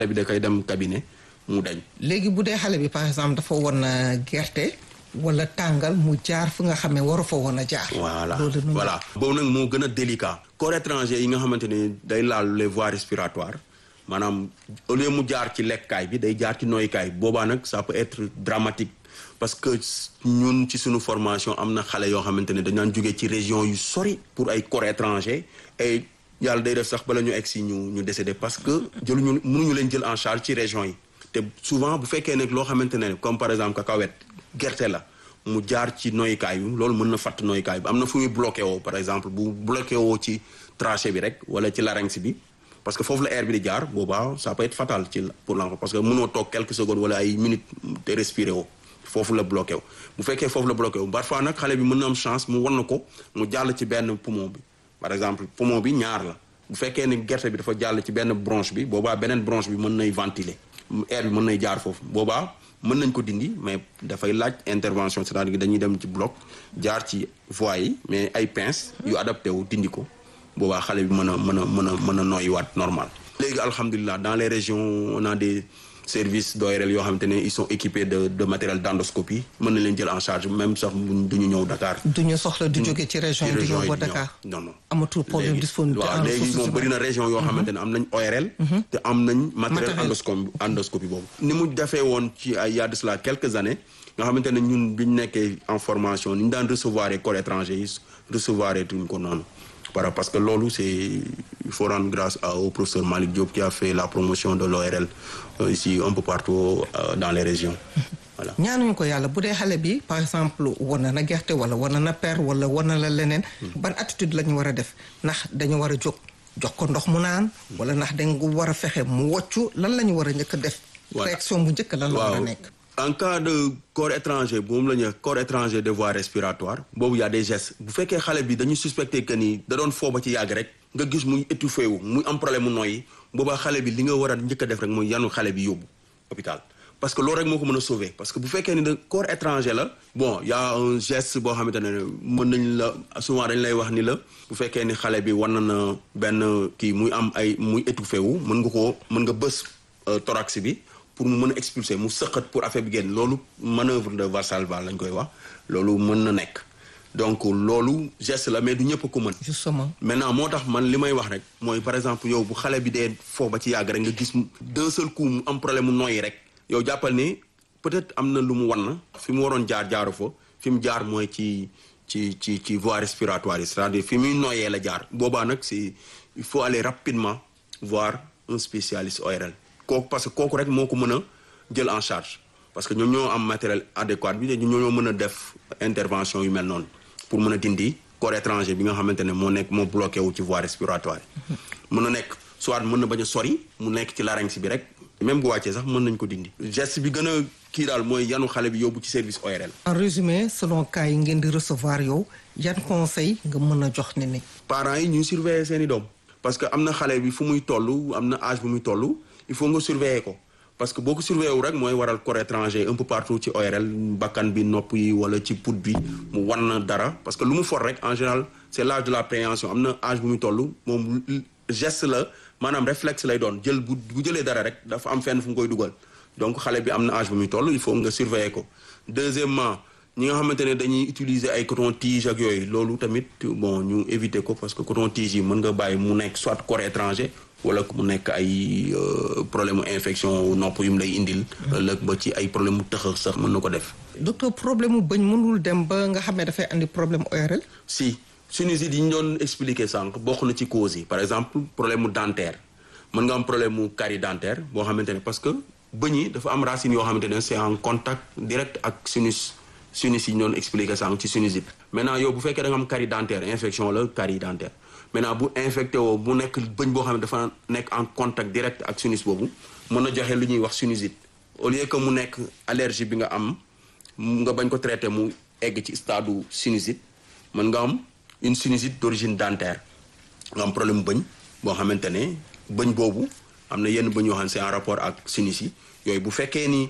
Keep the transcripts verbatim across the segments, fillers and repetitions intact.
bi da koy dem cabinet mu dañ. léegi bu dee xale bi par exemple dafa woon gerte wala tàngal mu jaar fu nga xam ne waru fa woon a jaar. voilà voilà boobu nag moo gën a délicat. corps étranger yi nga xamante ne day laal les voies respiratoires maanaam au lieu mu jaar ci lekkaay bi day jaar ci nooykaay boobaa nag ça peut être dramatique parce que ñun ci suñu formation am na xale yoo xamante ne dañ daan jógee ci région yu sori pour ay corps étranger et yàlla day def sax bala ñu egg si ñu ñu décédé parce que jëluñu mënuñu leen jël en charge ci région yi te souvent bu fekkee nag loo xamante ne comme par exemple cacahuète gerte la mu jaar ci noyukaay bi loolu mën na fatt noyukaay bi am na fu muy bloqué woo par exemple bu bloqué woo ci trachée bi rek wala ci larynx bi parce que foofu la air bi di jaar boobaa ça peut être fatal ci pour l'enfant parce que mënoo toog quelques secondes wala ay minutes te respirer woo foofu la bloqué wu bu fekkee foofu la bloqué wu parfois nag xale bi mën na am chance mu wan na ko mu jàll ci benn poumon bi par exemple poumon bi ñaar la bu fekkee ne gerte bi dafa jàll ci benn bronche bi boobaa beneen bronche bi mën nay ventiler air bi mën nay jaar foofu boobaa mën nañ ko dindi mais dafay laaj intervention c'est-à-dire dañuy dem ci bloc jaar ci voies yi mais ay pinces yu adapté wu dindi ko boobaa xale bi mën a mën a mën a mën a noyyiwaat normal. léegi alhamdulilah dans les régions on a des services d'O R L yoo xamante ne ils sont équipés de de matériel d'endoscopie mën na leen jël en charge même sax duñu ñëw Dakar. duñu soxla du jóge ci région yi di ñëw ba Dakar. non non amatul problème disponible. waaw léegi moom bëri na région yoo xamante ne am nañ O R L. te am nañ matériel endoscopie endoscopie boobu. ni mu defee woon ci ay y a de cela quelques années nga xamante ne ñun biñ nekkee en formation ni ñu daan recevoir corps étrangers yi recevoir tuñ ko noonu. parce que loolu c'est il faut rendre grâce au professeur Malick Diop qui a fait la promotion de l'O R L euh, ici un peu partout euh, dans les régions voilà. ñaanuñu ko yàlla bu dee xale bi par exemple wana na gerte wala wana na per wala wana la leneen. ban attitude la ñu war a def ndax dañu war a jóg jox ko ndox mu naan. wala ndax dañ ko war a fexe mu woccu lan la ñu war a njëkk a def. réaction bu njëkk lan la war a nekk. en cas de corps étranger boobu la ñu corps étranger de voies respiratoires boobu y a des gestes bu fekkee xale bi dañu suspecté que ni da doon fooba ci yàgg rek nga gis muy étouffé wu muy am problème mu noyyi boobaa xale bi li nga war a njëkk a def rek mooy yanu xale bi yóbbu hôpital parce que loolu rek moo ko mën a sauver parce que bu fekkee ni da corps étranger la bon y a un geste boo xamante ne mën nañ la souvent dañ lay wax ni la bu fekkee ni xale bi wan na benn kii muy am ay muy étouffé wu mën nga koo mën nga bës thorax bi pour mu mën a expulser mu sëqat pour affaire bi génn loolu manœuvre de Valsalva lañ koy wax loolu mën na nekk donc loolu geste la mais du ñëpp ko mën. justement maintenant moo tax man li may wax rek mooy par exemple yow bu xale bi dee foofu ba ci yàgg rek nga gis d'un seul coup mu am problème mu noyyi rek yow jàppal ni peut-être am na lu mu wan na fi mu waroon jaar jaaru fa fi mu jaar mooy ci ci ci ci voie respiratoire yi c'est-à-dire fi muy noyyee la jaar boobaa nag c'est il faut aller rapidement voir un spécialiste O R L. kooku parce que kooku rek moo ko mën a jël en charge parce que ñoom ñoo am matériel adéquat bi ñoo ñoo mën a def intervention yu mel noonu pour mën a dindi corps étranger bi nga xamante ne moo nekk moo bloqué wu ci voie respiratoire yi. mën na nekk soit mën na bañ a sori mu nekk ci larynx bi rek même bu wàccee sax mën nañ ko dindi. geste bi gën a kii daal mooy yanu xale bi yóbbu ci service O R L. en résumé selon cas yi ngeen di recevoir yow yan conseil nga mën a jox nit ñi. parents yi ñuy surveiller seen i doom parce que am na xale bi fu muy toll am na âge bu muy toll. il faut nga surveiller ko parce que boo ko surveiller wu rek mooy waral corps étranger un peu partout ci O R L bakkan bi nopp yi wala ci put bi mu wan na dara parce que lu mu for rek en général c'est l'âge de l'appréhension am na âge bu muy toll moom geste la maanaam réflexe lay doon jël bu bu jëlee dara rek dafa am fenn fu mu koy dugal donc xale bi am na âge bu muy toll il faut nga surveiller ko. deuxièmement ñi nga xamante ne dañuy utiliser ay coton-tige ak yooyu loolu tamit bon ñu éviter ko parce que coton-tige yi mën nga bàyyi mu nekk soit corps étranger wala mu nekk ay problème mu infection nopp yu mu lay indil. ëllëg ba ci ay problème mu tëx sax mën na ko def. docteur problème mu bëñ mënul dem ba nga xam ne dafay andi problème O R L. si sinusite yi ñu doon expliquer sànq bokk na ci causes yi par exemple problème mu dentaire mën nga am problème mu carie dentaire boo xamante ne parce que bëñ yi dafa am racines yoo xamante ne c'est en contact direct ak sinus sinus yi ñu doon expliquer sànq ci sinusite. maintenant yow bu fekkee da nga am carie dentaire infection la carie dentaire. maintenant bu infecté woo bu nekk bëñ boo xam ne dafa nekk en contact direct ak sinus boobu mën na joxe lu ñuy wax sinusite au lieu que mu nekk allergie bi nga am nga bañ ko traité mu egg ci stade sinusite mën nga am une sinusite d'origine dentaire nga am problème bëñ boo xamante ne bëñ boobu am na yenn bëñ yoo xam ne c'est en rapport ak sinus yi yooyu bu fekkee ni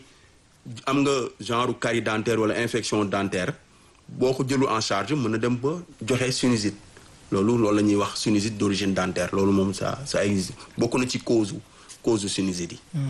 am nga genre carie dentaire wala infection dentaire boo ko jëlu en charge mën na dem ba joxe sinusite loolu loolu la ñuy wax sinusite d'origine dentaire loolu moom ça ça existe bokk na ci cause cause sinusite yi